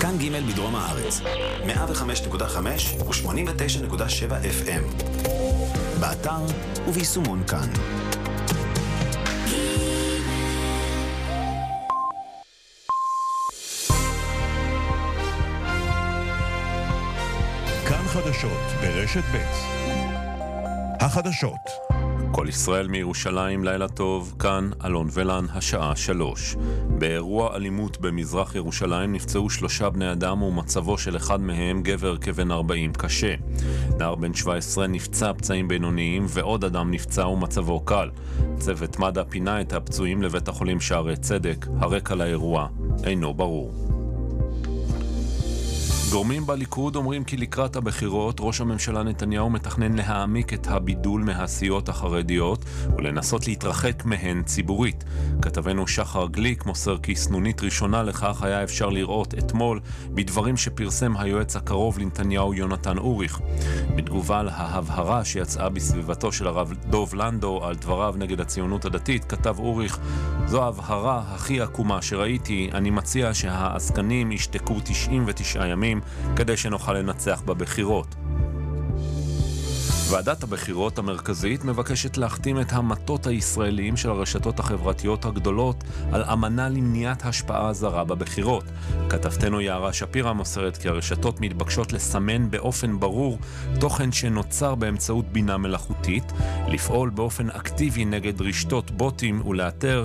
כאן ג' בדרום הארץ, 105.5 ו-89.7 FM. באתר וביישומון כאן. כאן חדשות ברשת ב'. החדשות. כל ישראל מירושלים, לילה טוב, כאן אלון ולן, השעה 3. באירוע אלימות במזרח ירושלים נפצעו 3 בני אדם ומצבו של אחד מהם, גבר כבן 40, קשה. נער בן 17 נפצע פצעים בינוניים ועוד אדם נפצע ומצבו קל. צוות מד"א פינה את הפצועים לבית החולים שערי צדק. הרקע לאירוע אינו ברור. גורמים בליכוד אומרים כי לקראת הבחירות ראש הממשלה נתניהו מתכנן להעמיק את הבידול מהסיעות החרדיות ולנסות להתרחק מהן ציבורית. כתבנו שחר גליק מוסר כי סנונית ראשונה לכך היה אפשר לראות אתמול בדברים שפרסם היועץ הקרוב לנתניהו יונתן אוריך. בתגובה להבהרה שיצאה בסביבתו של הרב דוב לנדו על דבריו נגד הציונות הדתית, כתב אוריך: זו ההבהרה הכי עקומה שראיתי, אני מציע שהעסקנים ישתקו 99 ימים כדי שנוכל לנצח בבחירות. ועדת הבחירות המרכזית מבקשת להחתים את המטות הישראליים של הרשתות החברתיות הגדולות על אמנה למניעת השפעה זרה בבחירות. כתבתנו יערה שפירא מוסרת כי הרשתות מתבקשות לסמן באופן ברור תוכן שנוצר באמצעות בינה מלאכותית, לפעול באופן אקטיבי נגד רשתות בוטים ולאתר